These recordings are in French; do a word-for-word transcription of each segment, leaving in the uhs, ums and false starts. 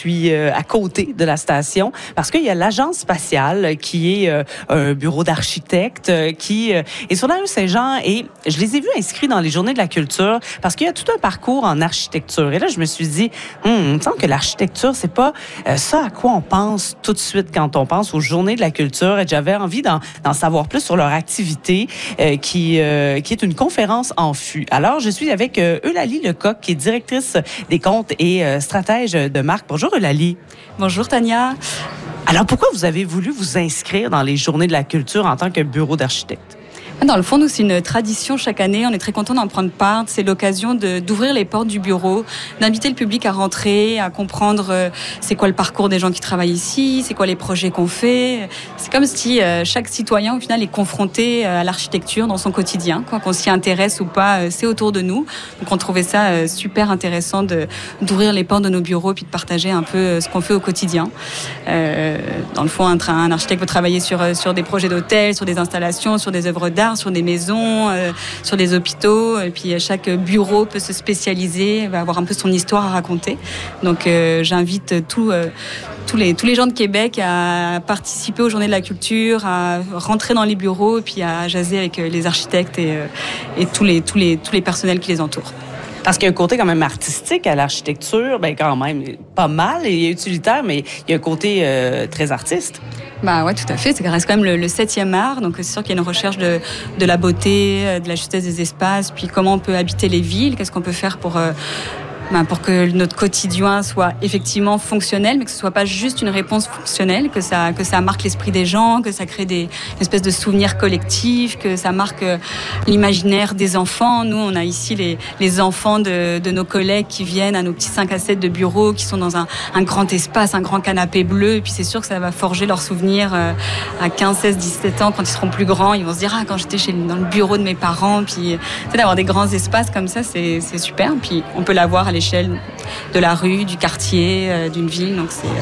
suis euh, à côté de la station parce qu'il y a l'Agence spatiale qui est euh, un bureau d'architectes euh, qui euh, est sur la rue Saint-Jean et je les ai vus inscrits dans les Journées de la culture parce qu'il y a tout un parcours en architecture. Et là, je me suis dit, hum, il me semble que l'architecture, c'est pas euh, ça à quoi on pense tout de suite quand on pense aux Journées de la culture. Et j'avais envie d'en, d'en savoir plus sur leur activité euh, qui, euh, qui est une conférence en fût. Alors, je suis avec euh, Eulalie Lecoq, qui est directrice des comptes et euh, stratège de marque. Bonjour Eulalie. Bonjour Tania. Alors, pourquoi vous avez voulu vous inscrire dans les Journées de la culture en tant que bureau d'architecte? Dans le fond, nous, c'est une tradition chaque année. On est très contents d'en prendre part. C'est l'occasion de, d'ouvrir les portes du bureau, d'inviter le public à rentrer, à comprendre euh, c'est quoi le parcours des gens qui travaillent ici, c'est quoi les projets qu'on fait. C'est comme si euh, chaque citoyen, au final, est confronté à l'architecture dans son quotidien. Quoi, qu'on s'y intéresse ou pas, euh, c'est autour de nous. Donc, on trouvait ça euh, super intéressant de, d'ouvrir les portes de nos bureaux puis de partager un peu euh, ce qu'on fait au quotidien. Euh, dans le fond, un, tra- un architecte peut travailler sur, euh, sur des projets d'hôtels, sur des installations, sur des œuvres d'art, sur des maisons, euh, sur des hôpitaux. Et puis chaque bureau peut se spécialiser, va avoir un peu son histoire à raconter. Donc euh, j'invite tout, euh, tous, les, tous les gens de Québec à participer aux Journées de la culture, à rentrer dans les bureaux et puis à jaser avec les architectes et, euh, et tous, les, tous, les, tous les personnels qui les entourent. Parce qu'il y a un côté quand même artistique à l'architecture, ben quand même pas mal, et utilitaire, mais il y a un côté euh, très artiste. Bah ouais, tout à fait. Ça reste quand même le, le septième art, donc c'est sûr qu'il y a une recherche de, de la beauté, de la justesse des espaces, puis comment on peut habiter les villes, qu'est-ce qu'on peut faire pour... Euh, Ben pour que notre quotidien soit effectivement fonctionnel, mais que ce soit pas juste une réponse fonctionnelle, que ça, que ça marque l'esprit des gens, que ça crée des une espèce de souvenirs collectifs, que ça marque l'imaginaire des enfants. Nous, on a ici les, les enfants de, de nos collègues qui viennent à nos petits cinq à sept de bureaux, qui sont dans un, un grand espace, un grand canapé bleu, et puis c'est sûr que ça va forger leurs souvenirs à quinze, seize, dix-sept ans, quand ils seront plus grands. Ils vont se dire, ah, quand j'étais chez, dans le bureau de mes parents, puis c'est d'avoir des grands espaces comme ça, c'est, c'est super. Puis on peut l'avoir à l'échelle de la rue, du quartier, euh, d'une ville. Donc c'est,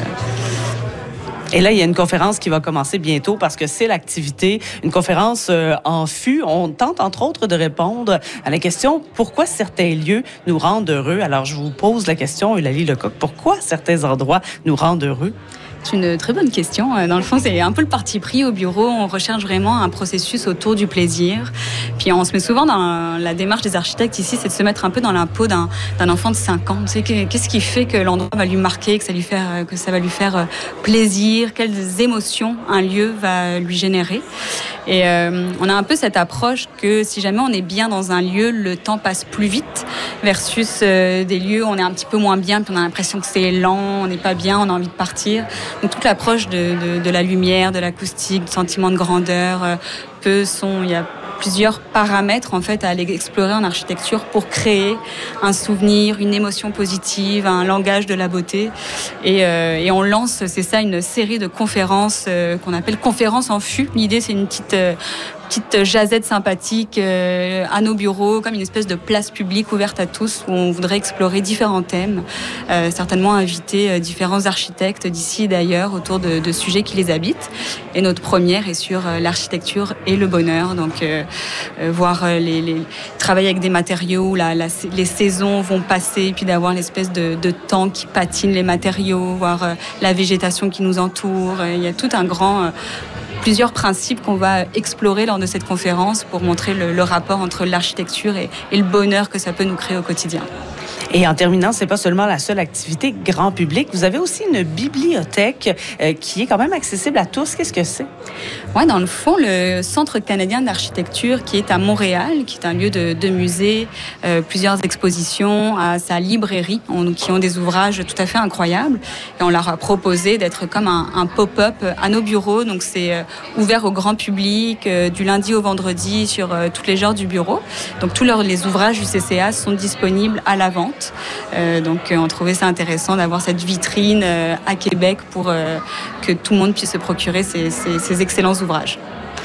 euh... Et là, il y a une conférence qui va commencer bientôt parce que c'est l'activité, une conférence euh, en fût. On tente, entre autres, de répondre à la question « Pourquoi certains lieux nous rendent heureux? » Alors, je vous pose la question, Eulalie Lecoq, pourquoi certains endroits nous rendent heureux? C'est une très bonne question. Dans le fond, c'est un peu le parti pris au bureau. On recherche vraiment un processus autour du plaisir. Puis on se met souvent dans la démarche des architectes ici, c'est de se mettre un peu dans la peau d'un, d'un enfant de cinq ans. Tu sais, qu'est-ce qui fait que l'endroit va lui marquer, que ça, lui faire, que ça va lui faire plaisir, quelles émotions un lieu va lui générer. Et euh, on a un peu cette approche que si jamais on est bien dans un lieu, le temps passe plus vite versus euh, des lieux où on est un petit peu moins bien, puis on a l'impression que c'est lent, on n'est pas bien, on a envie de partir. Donc toute l'approche de, de, de la lumière, de l'acoustique, du sentiment de grandeur, euh, peu sont, il y a plusieurs paramètres en fait à aller explorer en architecture pour créer un souvenir, une émotion positive, un langage de la beauté. Et, euh, et on lance, c'est ça, une série de conférences euh, qu'on appelle conférences en fût. L'idée, c'est une petite euh, petite jazette sympathique euh, à nos bureaux, comme une espèce de place publique ouverte à tous où on voudrait explorer différents thèmes, euh, certainement inviter euh, différents architectes d'ici et d'ailleurs autour de, de sujets qui les habitent. Et notre première est sur euh, l'architecture et le bonheur, donc euh, euh, voir euh, les, les travailler avec des matériaux où la, la, les saisons vont passer, puis d'avoir l'espèce de, de temps qui patine les matériaux, voir euh, la végétation qui nous entoure. Il y a tout un grand euh, plusieurs principes qu'on va explorer lors de cette conférence pour montrer le, le rapport entre l'architecture et, et le bonheur que ça peut nous créer au quotidien. Et en terminant, c'est pas seulement la seule activité grand public. Vous avez aussi une bibliothèque euh, qui est quand même accessible à tous. Qu'est-ce que c'est? Ouais, dans le fond, le Centre canadien d'architecture qui est à Montréal, qui est un lieu de, de musée, euh, plusieurs expositions, à sa librairie, on, qui ont des ouvrages tout à fait incroyables. Et on leur a proposé d'être comme un, un pop-up à nos bureaux. Donc c'est euh, ouvert au grand public euh, du lundi au vendredi sur euh, toutes les heures du bureau. Donc tous leurs, les ouvrages du C C A sont disponibles à la vente. Euh, donc euh, on trouvait ça intéressant d'avoir cette vitrine euh, à Québec pour euh, que tout le monde puisse se procurer ces, ces, ces excellents ouvrages.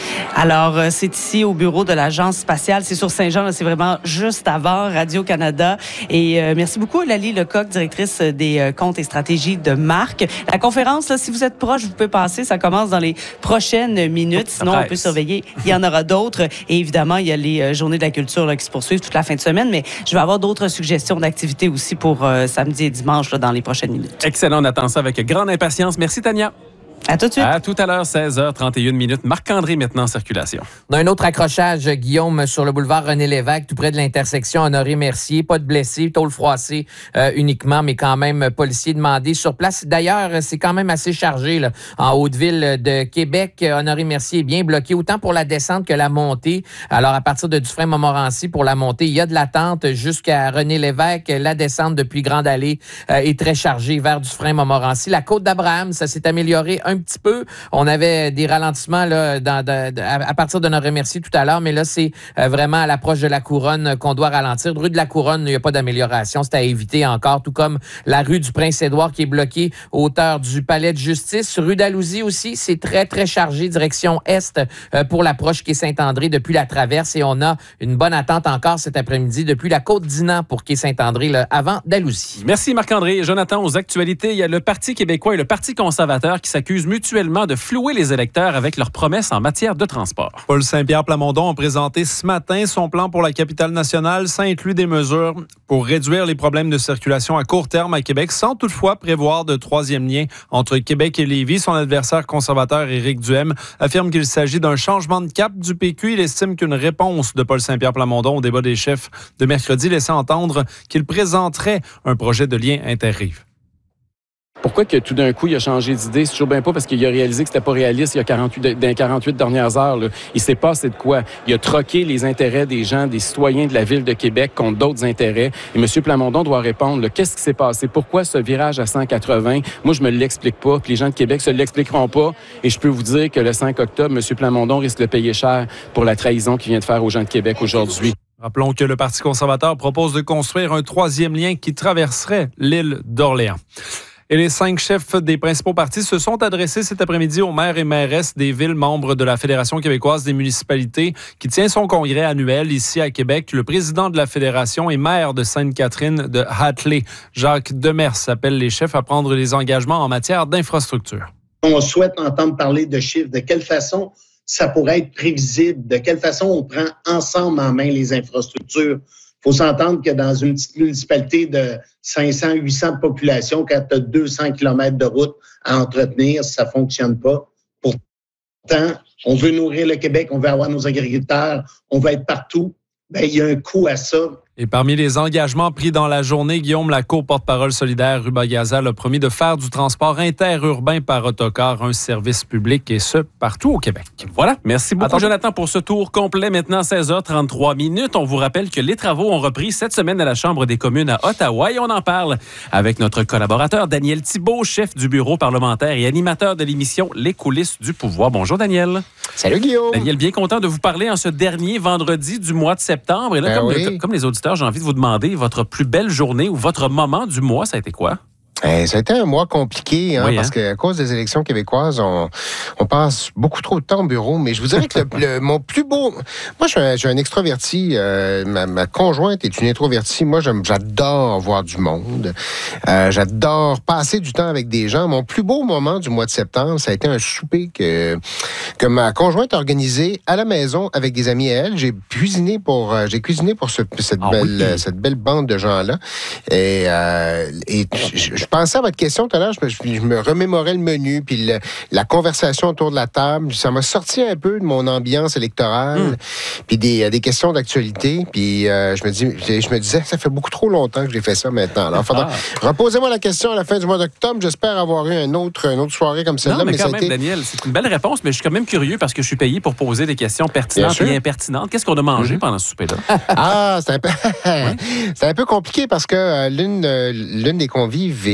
Alors, euh, c'est ici au bureau de l'Agence spatiale. C'est sur Saint-Jean, là, c'est vraiment juste avant Radio-Canada. Et euh, merci beaucoup, Lali Lecoq, directrice des euh, comptes et stratégies de marque. La conférence, là, si vous êtes proche, vous pouvez passer. Ça commence dans les prochaines minutes. Sinon, on peut surveiller. Il y en aura d'autres. Et évidemment, il y a les euh, journées de la culture là, qui se poursuivent toute la fin de semaine. Mais je vais avoir d'autres suggestions d'activités aussi pour euh, samedi et dimanche là, dans les prochaines minutes. Excellent. On attend ça avec grande impatience. Merci, Tania. À tout de suite. À tout à l'heure, seize heures trente et une minutes. Marc-André maintenant en circulation. On a un autre accrochage, Guillaume, sur le boulevard René-Lévesque, tout près de l'intersection Honoré-Mercier. Pas de blessés, tôle froissée euh, uniquement, mais quand même policiers demandés sur place. D'ailleurs, c'est quand même assez chargé là, en Haute-Ville de Québec. Honoré-Mercier est bien bloqué, autant pour la descente que la montée. Alors, à partir de Dufresne-Montmorency, pour la montée, il y a de l'attente jusqu'à René-Lévesque. La descente depuis Grande Allée euh, est très chargée vers Dufresne-Montmorency. La côte d'Abraham, ça s'est amélioré un petit peu. On avait des ralentissements là, dans, de, de, à partir de Honoré-Mercier tout à l'heure, mais là, c'est euh, vraiment à l'approche de la Couronne qu'on doit ralentir. Rue de la Couronne, il n'y a pas d'amélioration. C'est à éviter encore, tout comme la rue du Prince-Édouard qui est bloquée à hauteur du Palais de justice. Rue d'Alousie aussi, c'est très, très chargé, direction Est euh, pour l'approche quai Saint-André depuis la traverse. Et on a une bonne attente encore cet après-midi depuis la Côte-Dinant pour quai Saint-André là, avant d'Alousie. Merci Marc-André. Jonathan, aux actualités, il y a le Parti québécois et le Parti conservateur qui s'accusent mutuellement de flouer les électeurs avec leurs promesses en matière de transport. Paul Saint-Pierre Plamondon a présenté ce matin son plan pour la capitale nationale. Ça inclut des mesures pour réduire les problèmes de circulation à court terme à Québec, sans toutefois prévoir de troisième lien entre Québec et Lévis. Son adversaire conservateur, Éric Duhem, affirme qu'il s'agit d'un changement de cap du P Q. Il estime qu'une réponse de Paul Saint-Pierre Plamondon au débat des chefs de mercredi laissait entendre qu'il présenterait un projet de lien interrive. Pourquoi que tout d'un coup, il a changé d'idée? C'est toujours bien pas parce qu'il a réalisé que c'était pas réaliste il y a quarante-huit, dans les quarante-huit dernières heures. Là. Il s'est passé de quoi? Il a troqué les intérêts des gens, des citoyens de la Ville de Québec contre d'autres intérêts. Et M. Plamondon doit répondre, là, qu'est-ce qui s'est passé? Pourquoi ce virage à cent quatre-vingts? Moi, je me l'explique pas. Puis les gens de Québec se l'expliqueront pas. Et je peux vous dire que le cinq octobre, M. Plamondon risque de payer cher pour la trahison qu'il vient de faire aux gens de Québec aujourd'hui. Rappelons que le Parti conservateur propose de construire un troisième lien qui traverserait l'île d'Orléans. Et les cinq chefs des principaux partis se sont adressés cet après-midi aux maires et mairesses des villes membres de la Fédération québécoise des municipalités qui tient son congrès annuel ici à Québec. Le président de la Fédération et maire de Sainte-Catherine de Hatley, Jacques Demers, appelle les chefs à prendre des engagements en matière d'infrastructure. On souhaite entendre parler de chiffres, de quelle façon ça pourrait être prévisible, de quelle façon on prend ensemble en main les infrastructures. Il faut s'entendre que dans une petite municipalité de cinq cents à huit cents de population, quand tu as deux cents kilomètres de route à entretenir, ça ne fonctionne pas. Pourtant, on veut nourrir le Québec, on veut avoir nos agriculteurs, on veut être partout. Bien, il y a un coût à ça. Et parmi les engagements pris dans la journée, Guillaume Lacour, porte-parole solidaire Rubagaza, a promis de faire du transport interurbain par autocar un service public, et ce, partout au Québec. Voilà. Merci beaucoup, Attends. Jonathan, pour ce tour complet. Maintenant, seize heures trente-trois minutes. On vous rappelle que les travaux ont repris cette semaine à la Chambre des communes à Ottawa, et on en parle avec notre collaborateur Daniel Thibault, chef du bureau parlementaire et animateur de l'émission Les coulisses du pouvoir. Bonjour, Daniel. Salut, Guillaume. Daniel, bien content de vous parler en ce dernier vendredi du mois de septembre. Et là, ben comme, oui. le, comme les auditeurs, j'ai envie de vous demander votre plus belle journée ou votre moment du mois, ça a été quoi? Eh, ça a été un mois compliqué, hein, oui, parce hein? qu'à cause des élections québécoises, on, on passe beaucoup trop de temps au bureau. Mais je vous dirais que le, le, mon plus beau... Moi, je suis un, je suis un extroverti. Euh, ma, ma conjointe est une introvertie. Moi, j'aime, j'adore voir du monde. Euh, j'adore passer du temps avec des gens. Mon plus beau moment du mois de septembre, ça a été un souper que, que ma conjointe a organisé à la maison avec des amis à elle. J'ai cuisiné pour, euh, j'ai cuisiné pour ce, cette, ah, belle, oui. cette belle bande de gens-là. Et, euh, et je, je pensais à votre question tout à l'heure, je me, je me remémorais le menu, puis le, la conversation autour de la table. Ça m'a sorti un peu de mon ambiance électorale, mmh. puis des, des questions d'actualité. Puis euh, je, me dis, je me disais, ça fait beaucoup trop longtemps que j'ai fait ça maintenant. Alors, faudra, ah. reposez-moi la question à la fin du mois d'octobre. J'espère avoir eu un autre, une autre soirée comme celle-là. Non, mais, mais quand ça même, été... Daniel, c'est une belle réponse, mais je suis quand même curieux parce que je suis payé pour poser des questions pertinentes et impertinentes. Qu'est-ce qu'on a mangé mmh. pendant ce souper-là? Ah, c'est un peu, ouais. c'est un peu compliqué parce que euh, l'une, euh, l'une des convives est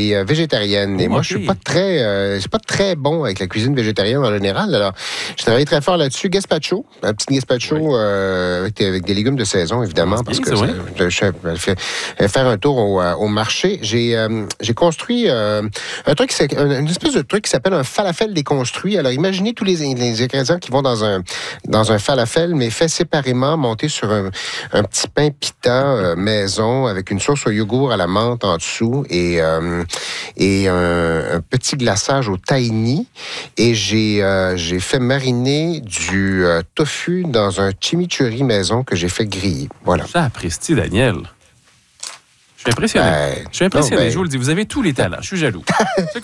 est euh, végétarienne. Et Oh, moi, ok. je suis pas très, euh, je suis pas très bon avec la cuisine végétarienne en général. Alors, j'ai travaillé très fort là-dessus. Gazpacho, un petit gazpacho Oui. euh, avec, des, avec des légumes de saison, évidemment, C'est parce bien, que ça, ça, oui. je, je, je fais euh, faire un tour au, euh, au marché. J'ai, euh, j'ai construit euh, un truc, c'est un- une espèce de truc qui s'appelle un falafel déconstruit. Alors, imaginez tous les, les ingrédients qui vont dans un dans un falafel, mais fait séparément, monté sur un, un petit pain pita euh, maison avec une sauce au yogourt à la menthe en dessous et euh, et un, un petit glaçage au tahini. Et j'ai euh, j'ai fait mariner du euh, tofu dans un chimichurri maison que j'ai fait griller. Voilà. J'apprécie, Daniel. Je suis impressionné. Ben, je suis impressionné, non, ben- je vous le dis. Vous avez tous les talents. Je suis jaloux.